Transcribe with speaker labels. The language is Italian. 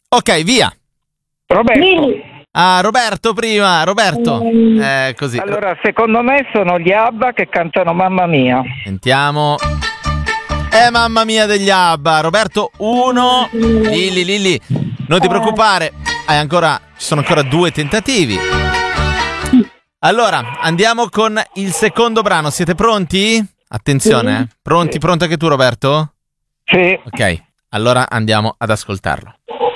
Speaker 1: Ok, via.
Speaker 2: Roberto.
Speaker 1: Ah, Roberto prima, Roberto. Così.
Speaker 2: Allora, secondo me sono gli ABBA che cantano Mamma Mia.
Speaker 1: Sentiamo. Mamma mia degli ABBA. Roberto 1. Lilli, non ti preoccupare. Ci sono ancora 2 tentativi. Allora, andiamo con il secondo brano. Siete pronti? Attenzione, Pronto anche tu, Roberto?
Speaker 2: Sì.
Speaker 1: Ok, allora andiamo ad ascoltarlo.